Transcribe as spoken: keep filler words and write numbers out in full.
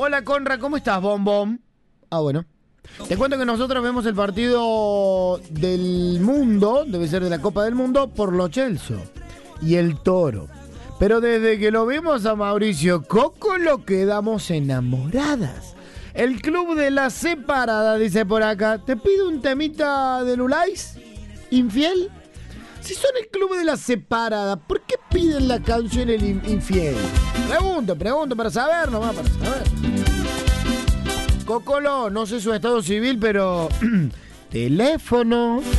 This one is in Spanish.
Hola Conra, ¿cómo estás, bombón? Ah, bueno. Te cuento que nosotros vemos el partido del mundo, debe ser de la Copa del Mundo, por Lo Celso y el Toro. Pero desde que lo vimos a Mauricio Coco lo quedamos enamoradas. El club de la separada, dice por acá. ¿Te pido un temita de Lulais? ¿Infiel? Si son el club de la separada, ¿por qué piden la canción El Infiel? Pregunto, pregunto para saber nomás, para saber. Cocolo, no sé su estado civil, pero... teléfono...